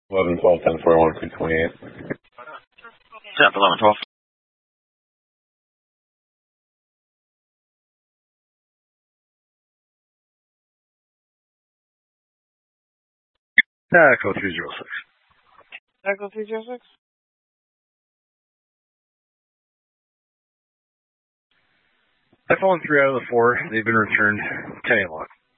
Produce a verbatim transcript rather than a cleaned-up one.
eleven, twelve, ten, forty-one, two twenty-eight. South eleven, twelve. Echo three zero six. Echo three zero six. I've fallen three out of the four. They've been returned. ten eight log.